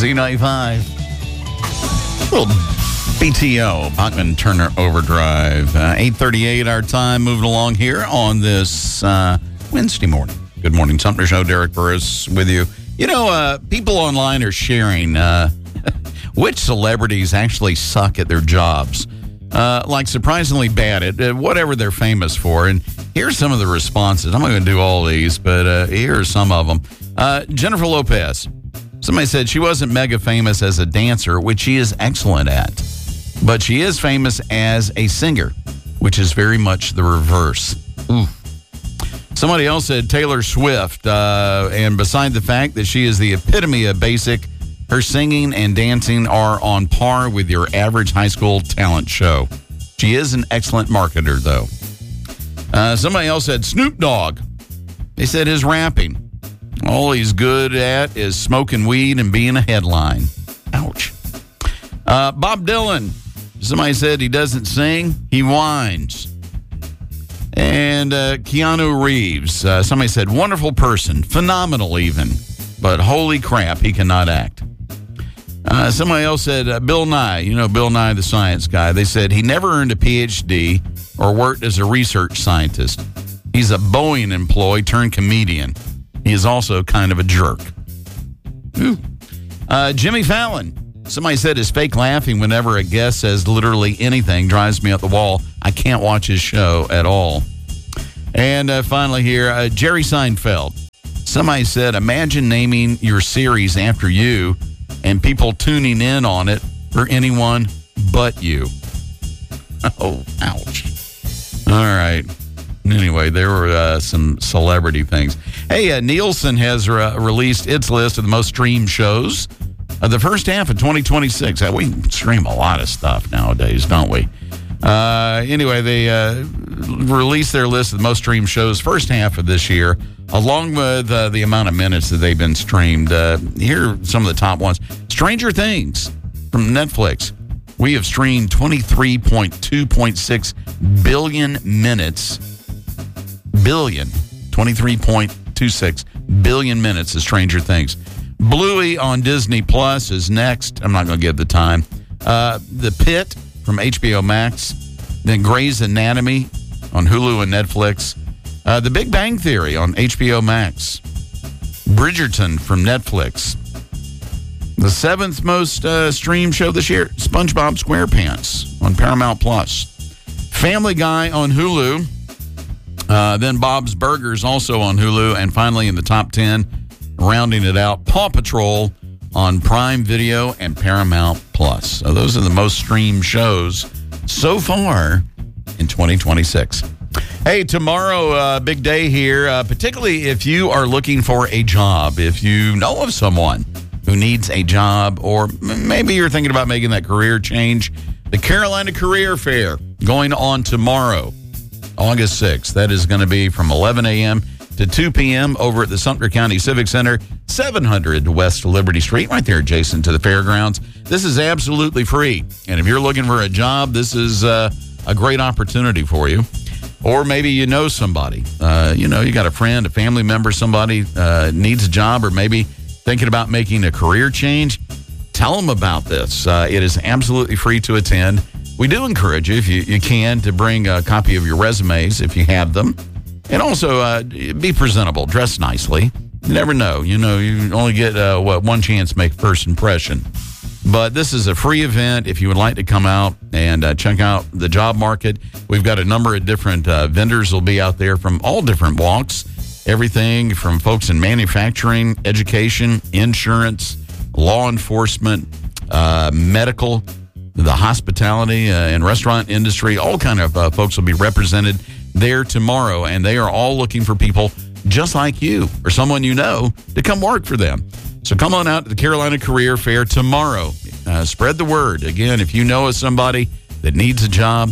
Z95. Little BTO, Bachman Turner Overdrive. 8:38 our time, moving along here on this Wednesday morning. Good morning, Sumter Show. Derek Burris with you. You know, people online are sharing which celebrities actually suck at their jobs. Like surprisingly bad at whatever they're famous for. And here's some of the responses. I'm not going to do all these, but here are some of them. Jennifer Lopez. Somebody said she wasn't mega famous as a dancer, which she is excellent at. But she is famous as a singer, which is very much the reverse. Ooh. Somebody else said Taylor Swift. And beside the fact that she is the epitome of basic, her singing and dancing are on par with your average high school talent show. She is an excellent marketer, though. Somebody else said Snoop Dogg. They said his rapping. All he's good at is smoking weed and being a headline. Ouch. Bob Dylan. Somebody said he doesn't sing, he whines. And Keanu Reeves. Somebody said wonderful person, phenomenal even, but holy crap, he cannot act. Somebody else said Bill Nye. You know Bill Nye, the science guy. They said he never earned a PhD or worked as a research scientist. He's a Boeing employee turned comedian. He is also kind of a jerk. Ooh. Jimmy Fallon. Somebody said his fake laughing whenever a guest says literally anything drives me up the wall. I can't watch his show at all. And finally here, Jerry Seinfeld. Somebody said, imagine naming your series after you and people tuning in on it for anyone but you. Oh, ouch. All right. Anyway, there were some celebrity things. Hey, Nielsen has released its list of the most streamed shows of the first half of 2026. We stream a lot of stuff nowadays, don't we? Anyway, they released their list of the most streamed shows first half of this year, along with the amount of minutes that they've been streamed. Here are some of the top ones. Stranger Things from Netflix. We have streamed 23.26 billion minutes. 23.26 billion minutes of Stranger Things. Bluey on Disney Plus is next. I'm not going to give the time. The Pit from HBO Max. Then Grey's Anatomy on Hulu and Netflix. The Big Bang Theory on HBO Max. Bridgerton from Netflix. The seventh most streamed show this year, SpongeBob SquarePants on Paramount Plus. Family Guy on Hulu. Then Bob's Burgers also on Hulu. And finally in the top 10, rounding it out, Paw Patrol on Prime Video and Paramount Plus. So those are the most streamed shows so far in 2026. Hey, tomorrow, big day here, particularly if you are looking for a job, if you know of someone who needs a job, or maybe you're thinking about making that career change. The Carolina Career Fair going on tomorrow, August 6th. That is going to be from 11 a.m. to 2 p.m. over at the Sumter County Civic Center, 700 West Liberty Street, right there adjacent to the fairgrounds. This is absolutely free. And if you're looking for a job, this is a great opportunity for you. Or maybe you know somebody. You got a friend, a family member, somebody needs a job, or maybe thinking about making a career change. Tell them about this. It is absolutely free to attend. We do encourage you, if you can, to bring a copy of your resumes if you have them. And also be presentable, dress nicely. You never know. You only get one chance to make first impression. But this is a free event. If you would like to come out and check out the job market, we've got a number of different vendors will be out there from all different walks. Everything from folks in manufacturing, education, insurance, law enforcement, medical, the hospitality and restaurant industry. All kind of folks will be represented there tomorrow, and they are all looking for people just like you or someone you know to come work for them. So come on out to the Carolina Career Fair tomorrow. Spread the word. Again, if you know of somebody that needs a job,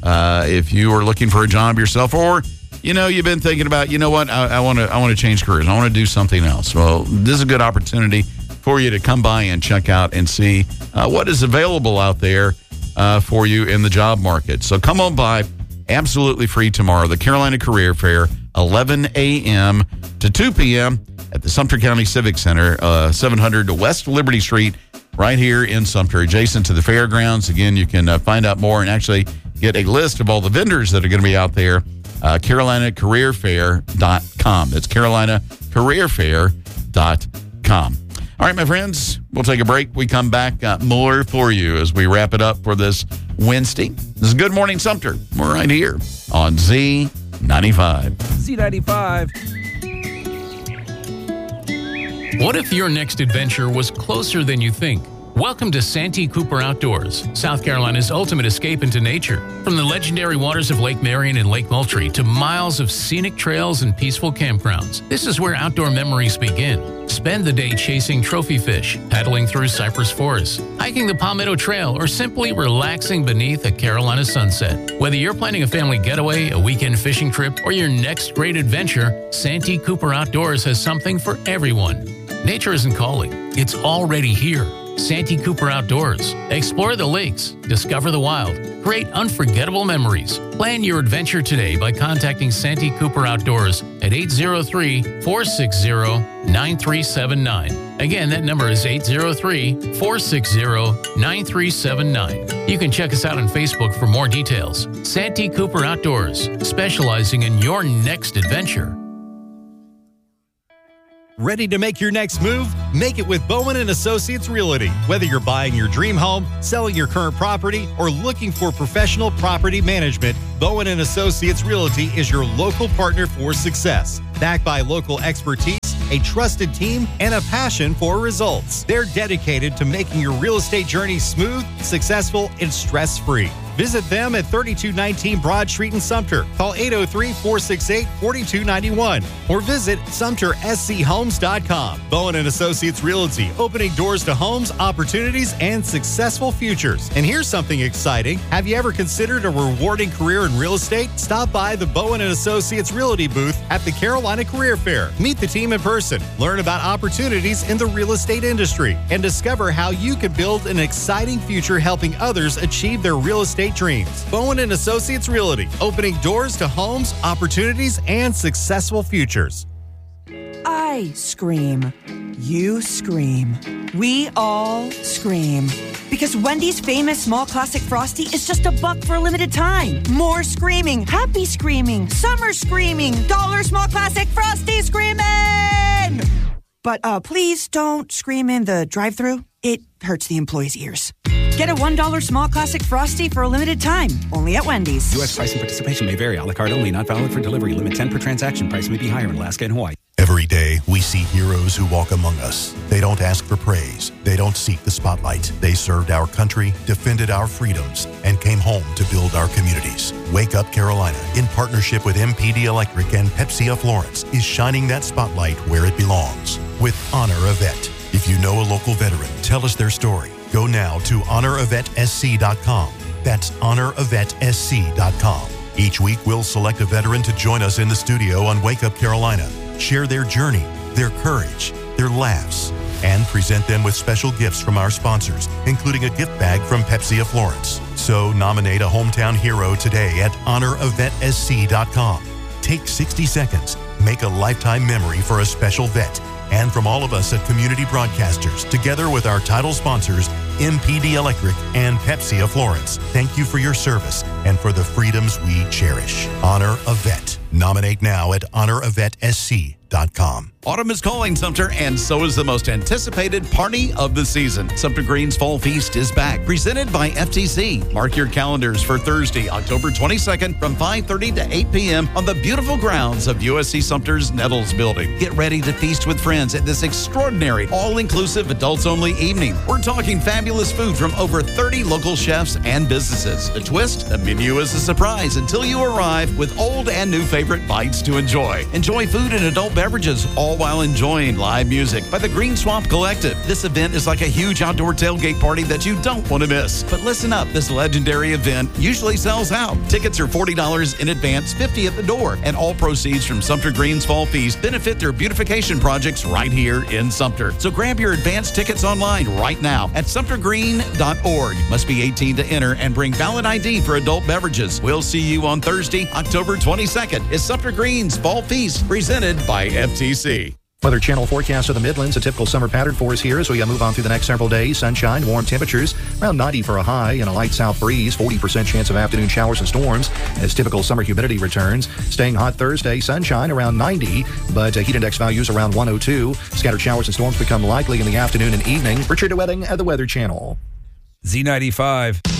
if you are looking for a job yourself, or you've been thinking about, I want to change careers. I want to do something else. Well, this is a good opportunity for you to come by and check out and see what is available out there for you in the job market. So come on by. Absolutely free tomorrow. The Carolina Career Fair, 11 a.m. to 2 p.m. at the Sumter County Civic Center, 700 West Liberty Street, right here in Sumter, adjacent to the fairgrounds. Again, you can find out more and actually get a list of all the vendors that are going to be out there. CarolinaCareerFair.com. That's CarolinaCareerFair.com. All right, my friends, we'll take a break. We come back, more for you as we wrap it up for this Wednesday. This is Good Morning Sumter. We're right here on Z95. Z95. What if your next adventure was closer than you think? Welcome to Santee Cooper Outdoors, South Carolina's ultimate escape into nature. From the legendary waters of Lake Marion and Lake Moultrie to miles of scenic trails and peaceful campgrounds, this is where outdoor memories begin. Spend the day chasing trophy fish, paddling through cypress forests, hiking the Palmetto Trail, or simply relaxing beneath a Carolina sunset. Whether you're planning a family getaway, a weekend fishing trip, or your next great adventure, Santee Cooper Outdoors has something for everyone. Nature isn't calling, it's already here. Santee Cooper Outdoors. Explore the lakes, discover the wild, create unforgettable memories. Plan your adventure today by contacting Santee Cooper Outdoors at 803-460-9379. Again, that number is 803-460-9379. You can check us out on Facebook for more details. Santee Cooper Outdoors, specializing in your next adventure. Ready to make your next move? Make it with Bowen & Associates Realty. Whether you're buying your dream home, selling your current property, or looking for professional property management, Bowen & Associates Realty is your local partner for success. Backed by local expertise, a trusted team, and a passion for results. They're dedicated to making your real estate journey smooth, successful, and stress-free. Visit them at 3219 Broad Street in Sumter. Call 803-468-4291 or visit SumterSCHomes.com. Bowen & Associates Realty, opening doors to homes, opportunities, and successful futures. And here's something exciting. Have you ever considered a rewarding career in real estate? Stop by the Bowen & Associates Realty booth at the Carolina Career Fair. Meet the team in person, learn about opportunities in the real estate industry, and discover how you can build an exciting future helping others achieve their real estate dreams. Bowen & Associates Realty, opening doors to homes, opportunities, and successful futures. I scream. You scream. We all scream. Because Wendy's famous small classic Frosty is just $1 for a limited time. More screaming, happy screaming, summer screaming, dollar small classic Frosty screaming! But please don't scream in the drive-thru. It hurts the employees' ears. Get a $1 small classic Frosty for a limited time, only at Wendy's. U.S. price and participation may vary. A la carte only, not valid for delivery. Limit 10 per transaction. Price may be higher in Alaska and Hawaii. Every day, we see heroes who walk among us. They don't ask for praise. They don't seek the spotlight. They served our country, defended our freedoms, and came home to build our communities. Wake Up Carolina, in partnership with MPD Electric and Pepsi of Florence, is shining that spotlight where it belongs with Honor a Vet. If you know a local veteran, tell us their story. Go now to honoravetSC.com. That's honoravetSC.com. Each week, we'll select a veteran to join us in the studio on Wake Up Carolina, share their journey, their courage, their laughs, and present them with special gifts from our sponsors, including a gift bag from Pepsi of Florence. So nominate a hometown hero today at honoravetSC.com. Take 60 seconds. Make a lifetime memory for a special vet. And from all of us at Community Broadcasters, together with our title sponsors, MPD Electric and Pepsi of Florence, thank you for your service and for the freedoms we cherish. Honor a Vet. Nominate now at honoravetSC.com. Autumn is calling, Sumter, and so is the most anticipated party of the season. Sumter Green's Fall Feast is back, presented by FTC. Mark your calendars for Thursday, October 22nd from 5:30 to 8 p.m. on the beautiful grounds of USC Sumter's Nettles Building. Get ready to feast with friends at this extraordinary, all-inclusive, adults-only evening. We're talking fabulous food from over 30 local chefs and businesses. The twist, the menu is a surprise until you arrive with old and new favorite bites to enjoy. Enjoy food and adult beverages, all while enjoying live music by the Green Swamp Collective. This event is like a huge outdoor tailgate party that you don't want to miss. But listen up, this legendary event usually sells out. Tickets are $40 in advance, $50 at the door, and all proceeds from Sumter Green's Fall Feast benefit their beautification projects right here in Sumter. So grab your advance tickets online right now at sumtergreen.org. Must be 18 to enter and bring valid ID for adult beverages. We'll see you on Thursday, October 22nd. It's Sumter Green's Fall Feast presented by FTC. Weather Channel forecast of the Midlands, a typical summer pattern for us here as we move on through the next several days. Sunshine, warm temperatures, around 90 for a high, and a light south breeze, 40% chance of afternoon showers and storms as typical summer humidity returns. Staying hot Thursday, sunshine around 90, but heat index values around 102. Scattered showers and storms become likely in the afternoon and evening. Richard DeWetting at the Weather Channel. Z95.